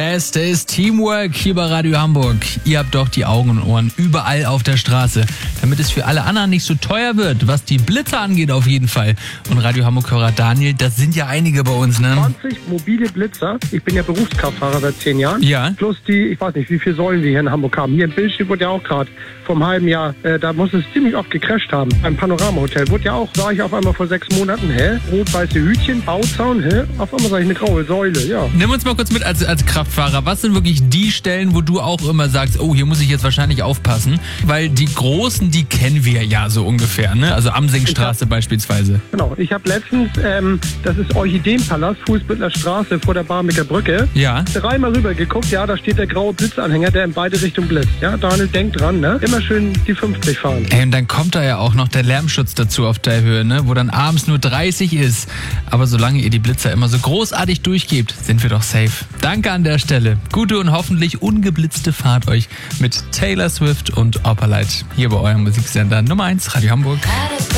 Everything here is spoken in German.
Beste ist Teamwork hier bei Radio Hamburg. Ihr habt doch die Augen und Ohren überall auf der Straße, damit es für alle anderen nicht so teuer wird, was die Blitzer angeht auf jeden Fall. Und Radio Hamburg-Hörer Daniel, das sind ja einige bei uns, ne? 20 mobile Blitzer. Ich bin ja Berufskraftfahrer seit 10 Jahren. Ja. Plus die, ich weiß nicht, wie viele Säulen wir hier in Hamburg haben. Hier im Bildschirm wurde ja auch gerade vom halben Jahr, da muss es ziemlich oft gecrasht haben. Beim Panorama-Hotel wurde ja auch, sah ich auf einmal vor 6 Monaten, rot-weiße Hütchen, Bauzaun, auf einmal sah ich eine graue Säule, ja. Nimm uns mal kurz mit als Kraftfahrer. Was sind wirklich die Stellen, wo du auch immer sagst, oh, hier muss ich jetzt wahrscheinlich aufpassen? Weil die großen, die kennen wir ja so ungefähr, ne? Also Amsingstraße beispielsweise. Genau, ich habe letztens, das ist Orchideenpalast, Fußbüttler Straße vor der Barmbeker Brücke. Ja. Dreimal rüber geguckt, ja, da steht der graue Blitzanhänger, der in beide Richtungen blitzt. Ja, Daniel, denk dran, ne? Immer schön die 50 fahren. Ey, und dann kommt da ja auch noch der Lärmschutz dazu auf der Höhe, ne? Wo dann abends nur 30 ist. Aber solange ihr die Blitzer immer so großartig durchgebt, sind wir doch safe. Danke an der Stelle. Gute und hoffentlich ungeblitzte Fahrt euch mit Taylor Swift und Opalite hier bei eurem Musiksender Nummer 1 Radio Hamburg.